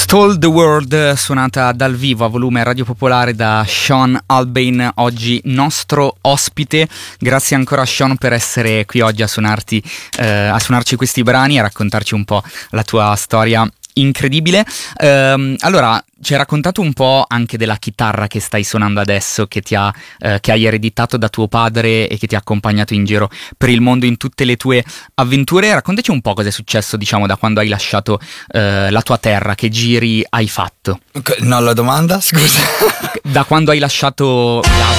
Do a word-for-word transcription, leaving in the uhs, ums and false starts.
Told the World, suonata dal vivo a volume Radio Popolare da Sean Albain, oggi nostro ospite. Grazie ancora a Sean per essere qui oggi a suonarti, eh, a suonarci questi brani e a raccontarci un po' la tua storia incredibile. Um, allora, ci hai raccontato un po' anche della chitarra che stai suonando adesso, che ti ha, eh, che hai ereditato da tuo padre e che ti ha accompagnato in giro per il mondo in tutte le tue avventure. Raccontaci un po' cosa è successo, diciamo, da quando hai lasciato eh, la tua terra, che giri hai fatto. No, la domanda, scusa. Da quando hai lasciato l'Africa.